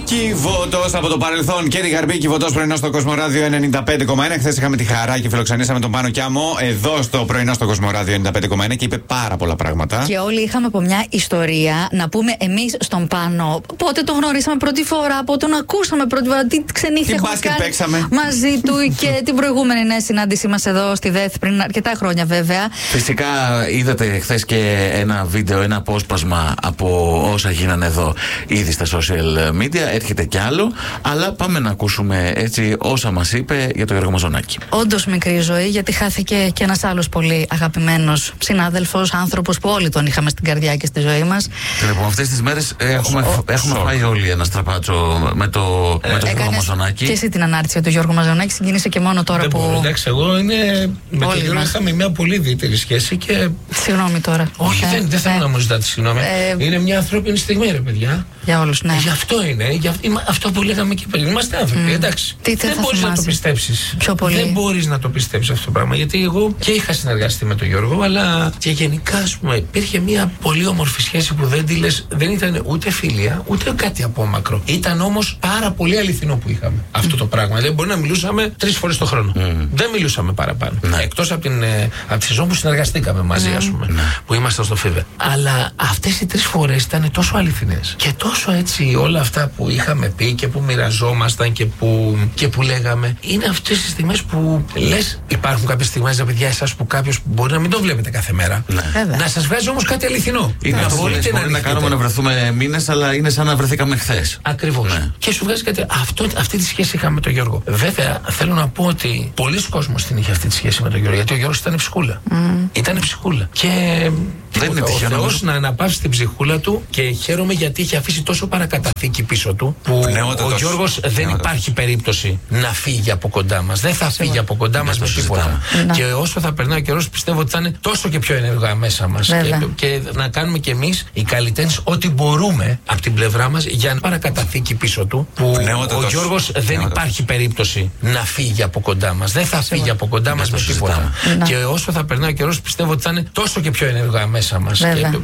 Κιβωτός από το παρελθόν και την Γαρμπή. Κιβωτός πρωινό στο Κοσμοράδιο 95,1. Χθες είχαμε τη χαρά και φιλοξενήσαμε τον Πάνο Κιάμο εδώ στο πρωινό στο Κοσμοράδιο 95,1 και είπε πάρα πολλά πράγματα. Και όλοι είχαμε από μια ιστορία να πούμε εμείς στον Πάνο πότε τον γνωρίσαμε πρώτη φορά, πότε τον ακούσαμε πρώτη φορά, τι ξενύχια έχουμε κάνει παίξαμε μαζί του και την προηγούμενη νέα συνάντησή μας εδώ στη ΔΕΘ πριν αρκετά χρόνια βέβαια. Φυσικά είδατε χθες και ένα βίντεο, ένα απόσπασμα από όσα γίνανε εδώ ήδη στα social media. Έρχεται κι άλλο, αλλά πάμε να ακούσουμε έτσι όσα μας είπε για τον Γιώργο Μαζονάκη. Όντως μικρή ζωή, γιατί χάθηκε και ένας άλλος πολύ αγαπημένος συνάδελφος, άνθρωπος που όλοι τον είχαμε στην καρδιά και στη ζωή μας. Λοιπόν, αυτές τις μέρες έχουμε φάει όλοι ένα στραπάτσο με το Γιώργο Μαζονάκη. Και εσύ την ανάρτηση του Γιώργου Μαζονάκη συγκίνησε και μόνο τώρα που. Εντάξει, εγώ είναι. Με τον Γιώργο είχαμε μια πολύ ιδιαίτερη σχέση και. Συγγνώμη τώρα. Όχι, δεν θέλω να μου ζητάτε συγγνώμη. Είναι μια ανθρώπινη στιγμή, ρε παιδιά. Για όλους, ναι. Γι' αυτό είναι. Αυτό που λέγαμε και πριν. Είμαστε άνθρωποι, εντάξει. Δεν μπορείς να το πιστέψεις. Πιο πολύ. Δεν μπορείς να το πιστέψεις αυτό το πράγμα. Γιατί εγώ και είχα συνεργαστεί με τον Γιώργο, αλλά και γενικά, ας πούμε, υπήρχε μια πολύ όμορφη σχέση που δεν τη λες, δεν ήταν ούτε φιλία, ούτε κάτι απόμακρο. Ήταν όμως πάρα πολύ αληθινό που είχαμε αυτό το πράγμα. Δηλαδή, μπορεί να μιλούσαμε 3 φορές το χρόνο. Δεν μιλούσαμε παραπάνω. Εκτός από τη σεζόν που συνεργαστήκαμε μαζί, ας πούμε, που ήμασταν στο ΦΥΒΕ. Αλλά αυτές οι 3 φορές ήταν τόσο αληθινές και τόσο έτσι όλα αυτά που είχαμε πει και που μοιραζόμασταν και που λέγαμε. Είναι αυτές τις στιγμές που λες, υπάρχουν κάποιες στιγμές, τα παιδιά, εσάς που κάποιος μπορεί να μην το βλέπετε κάθε μέρα. Να σας βγάζει όμως κάτι αληθινό. Είναι αυτό που λες, μπορεί να κάνουμε να βρεθούμε μήνες, αλλά είναι σαν να βρεθήκαμε χθες. Ακριβώς. Και σου βγάζει κάτι. Αυτή τη σχέση είχαμε με τον Γιώργο. Βέβαια, θέλω να πω ότι πολλοί κόσμος την είχε αυτή τη σχέση με τον Γιώργο, γιατί ο Γιώργος ήταν ψυχούλα. Ήταν ψυχούλα. Και δεν είναι τυχαίο. Ο Θεός να αναπαύσει την ψυχούλα του και χαίρομαι γιατί είχε αφήσει τόσο παρακαταθήκη πίσω του που ο Γιώργος δεν υπάρχει περίπτωση να φύγει από κοντά μας. Δεν θα φύγει από κοντά μας με τίποτα. Και όσο θα περνάει ο καιρός, πιστεύω ότι θα είναι τόσο και πιο ενεργά μέσα μας. Και να κάνουμε κι εμείς οι καλλιτέχνες ό,τι μπορούμε από την πλευρά μας για να παρακαταθήκη πίσω του που ο Γιώργος δεν υπάρχει περίπτωση να φύγει από κοντά μας. Δεν θα φύγει από κοντά μας με τίποτα. Και όσο θα περνάει ο καιρός, πιστεύω ότι θα είναι τόσο και πιο ενεργά μέσα μας.